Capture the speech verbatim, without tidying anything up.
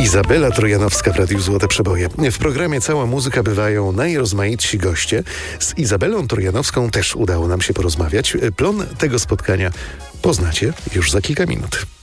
Izabela Trojanowska w Radiu Złote Przeboje. W programie Cała Muzyka bywają najrozmaitsi goście. Z Izabelą Trojanowską też udało nam się porozmawiać. Plon tego spotkania poznacie już za kilka minut.